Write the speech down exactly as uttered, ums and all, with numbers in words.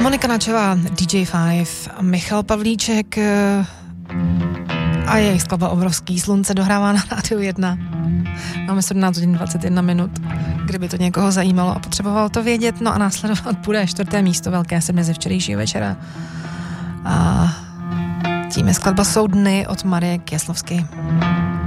Monika Načová, D J pět, Michal Pavlíček a jejich skladba Obrovský slunce dohrává na Rádiu jedna. Máme sedmnáct hodin dvacet jedna minut, kdyby to někoho zajímalo a potřeboval to vědět. No a následovat bude čtvrté místo velké sedmi ze včerejšího večera. A tím je skladba Jsou dny od Marie Kjeslovsky.